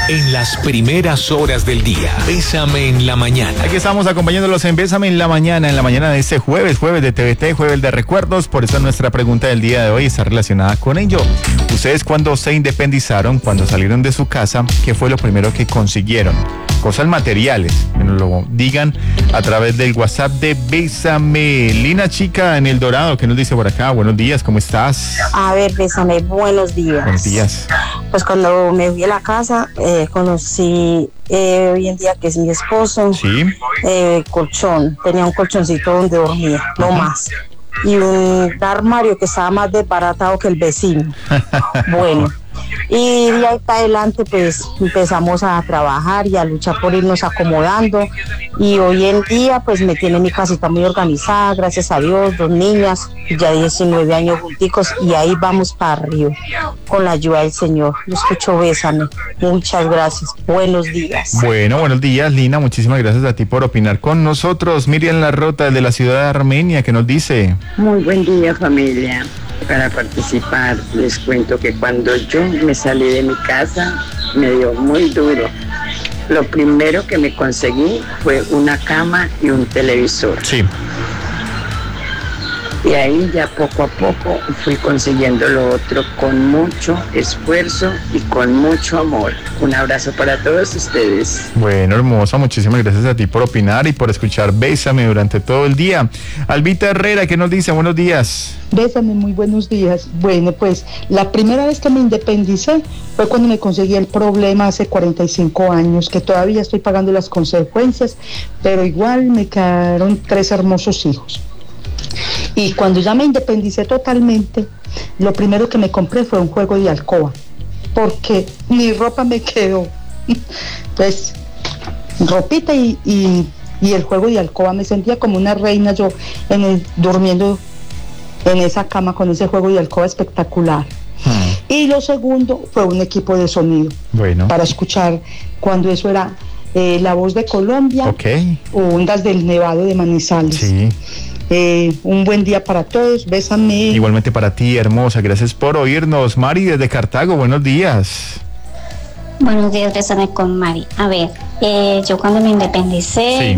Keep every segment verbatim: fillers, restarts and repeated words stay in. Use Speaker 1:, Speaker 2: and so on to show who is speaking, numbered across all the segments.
Speaker 1: en las primeras horas del día. Bésame en la mañana.
Speaker 2: Aquí estamos acompañándolos en Bésame en la mañana, en la mañana de este jueves, jueves de T V T, jueves de recuerdos. Por eso nuestra pregunta del día de hoy está relacionada con ello. Ustedes, cuando se independizaron, cuando salieron de su casa, ¿qué fue lo primero que consiguieron? Cosas materiales, que nos lo digan a través del WhatsApp de Bésame. Lina Chica en El Dorado, ¿qué nos dice por acá? Buenos días, ¿cómo estás?
Speaker 3: A ver, Bésame, buenos días.
Speaker 2: Buenos días.
Speaker 3: Pues cuando me fui a la casa, eh, conocí eh, hoy en día que es mi esposo.
Speaker 2: Sí.
Speaker 3: Eh, colchón, tenía un colchoncito donde dormía, no uh-huh. más. Y un armario que estaba más desbaratado que el vecino. Bueno. Y de ahí para adelante pues empezamos a trabajar y a luchar por irnos acomodando, y hoy en día pues me tiene mi casita muy organizada, gracias a Dios, dos niñas, ya diecinueve años junticos, y ahí vamos para arriba con la ayuda del Señor. Lo escucho, Bésame. Muchas gracias, buenos días.
Speaker 2: Bueno, buenos días, Lina, muchísimas gracias a ti por opinar con nosotros. Miriam Larrota de la ciudad de Armenia, ¿qué nos dice?
Speaker 4: Muy buen día, familia. Para participar, les cuento que cuando yo me salí de mi casa, me dio muy duro. Lo primero que me conseguí fue una cama y un televisor.
Speaker 2: Sí.
Speaker 4: Y ahí ya poco a poco fui consiguiendo lo otro con mucho esfuerzo y con mucho amor. Un abrazo para todos ustedes.
Speaker 2: Bueno, hermosa, muchísimas gracias a ti por opinar y por escuchar Bésame durante todo el día. Albita Herrera, ¿qué nos dice? Buenos días.
Speaker 5: Bésame, muy buenos días. Bueno, pues la primera vez que me independicé fue cuando me conseguí el problema hace cuarenta y cinco años, que todavía estoy pagando las consecuencias, pero igual me quedaron tres hermosos hijos. Y cuando ya me independicé totalmente, lo primero que me compré fue un juego de alcoba, porque ni ropa me quedó. Entonces, ropita y, y, y el juego de alcoba, me sentía como una reina yo en el, durmiendo en esa cama con ese juego de alcoba espectacular. Hmm. Y lo segundo fue un equipo de sonido,
Speaker 2: bueno,
Speaker 5: para escuchar cuando eso era eh, La Voz de Colombia,
Speaker 2: okay,
Speaker 5: o Ondas del Nevado de Manizales.
Speaker 2: Sí.
Speaker 5: Eh, un buen día para todos, Bésame.
Speaker 2: Igualmente para ti, hermosa, gracias por oírnos. Mari desde Cartago, buenos días.
Speaker 6: Buenos días, Bésame con Mari. A ver, eh, yo cuando me independicé, sí,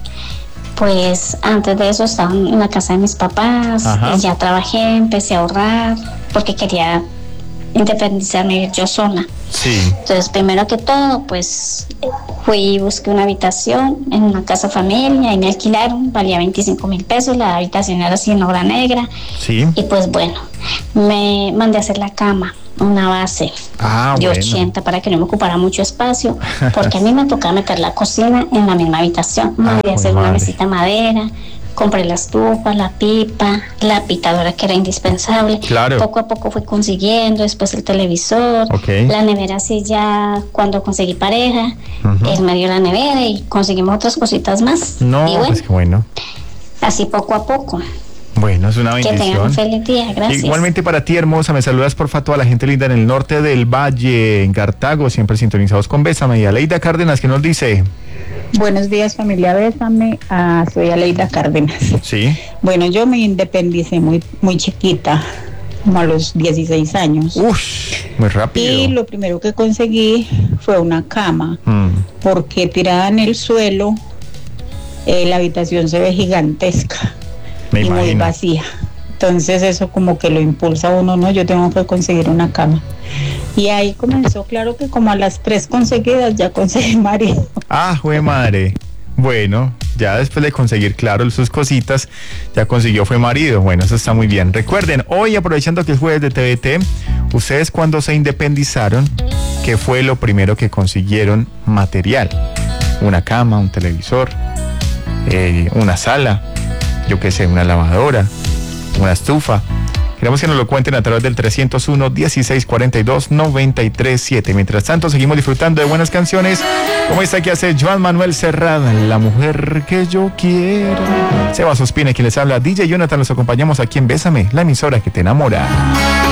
Speaker 6: pues antes de eso estaba en la casa de mis papás, ya trabajé, empecé a ahorrar, porque quería independizarme yo sola.
Speaker 2: Sí.
Speaker 6: Entonces, primero que todo, pues fui y busqué una habitación en una casa familia y me alquilaron, valía veinticinco mil pesos, la habitación era así en obra negra.
Speaker 2: Sí.
Speaker 6: Y pues bueno, me mandé a hacer la cama, una base
Speaker 2: ah,
Speaker 6: de
Speaker 2: bueno.
Speaker 6: ochenta para que no me ocupara mucho espacio, porque a mí me tocaba meter la cocina en la misma habitación, mandé ah, a hacer madre. una mesita de madera. Compré la estufa, la pipa, la pitadora que era indispensable.
Speaker 2: Claro.
Speaker 6: Poco a poco fui consiguiendo, después el televisor,
Speaker 2: okay,
Speaker 6: la nevera, sí, ya cuando conseguí pareja, uh-huh, él me dio la nevera y conseguimos otras cositas más.
Speaker 2: No,
Speaker 6: y bueno,
Speaker 2: pues qué bueno.
Speaker 6: Así poco a poco.
Speaker 2: Bueno, es una bendición.
Speaker 6: Que tengan un feliz día, gracias.
Speaker 2: Igualmente para ti, hermosa, me saludas porfa a toda la gente linda en el norte del Valle, en Cartago, siempre sintonizados con Bésame. Y Aleida Cárdenas, ¿qué nos dice?
Speaker 7: Buenos días, familia Bésame. Ah, soy Aleida Cárdenas.
Speaker 2: Sí.
Speaker 7: Bueno, yo me independicé muy, muy chiquita, como a los dieciséis años.
Speaker 2: Uf, muy rápido.
Speaker 7: Y lo primero que conseguí fue una cama, mm. porque tirada en el suelo, eh, la habitación se ve gigantesca.
Speaker 2: Me
Speaker 7: y
Speaker 2: imagino.
Speaker 7: Muy vacía. Entonces eso como que lo impulsa a uno, no, yo tengo que conseguir una cama. Y ahí comenzó, claro que como a las tres conseguidas ya conseguí marido.
Speaker 2: Ah, jue madre. Bueno, ya después de conseguir, claro, sus cositas, ya consiguió fue marido. Bueno, eso está muy bien. Recuerden, hoy aprovechando que es jueves de T V T, ustedes cuando se independizaron, ¿qué fue lo primero que consiguieron material? Una cama, un televisor, eh, una sala, yo qué sé, una lavadora, una estufa. Queremos que nos lo cuenten a través del trescientos uno, dieciséis cuarenta y dos, noventa y tres siete. Mientras tanto, seguimos disfrutando de buenas canciones, como esta que hace Joan Manuel Serrat, La Mujer que Yo Quiero. Sebas Ospina, quien les habla, D J Jonathan, los acompañamos aquí en Bésame, la emisora que te enamora.